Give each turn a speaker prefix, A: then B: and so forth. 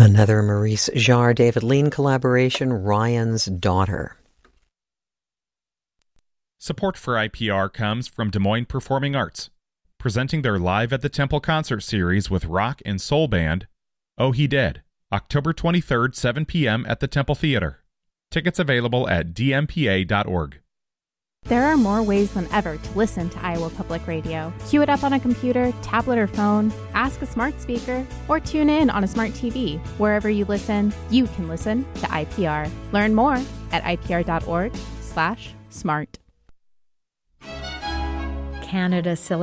A: Another Maurice Jarre, David Lean collaboration, Ryan's Daughter.
B: Support for IPR comes from Des Moines Performing Arts, presenting their Live at the Temple concert series with rock and soul band, Oh He Dead, October 23rd, 7 p.m. at the Temple Theater. Tickets available at dmpa.org.
C: There are more ways than ever to listen to Iowa Public Radio. Cue it up on a computer, tablet, or phone, ask a smart speaker, or tune in on a smart TV. Wherever you listen, you can listen to IPR. Learn more at ipr.org/smart.
D: Canada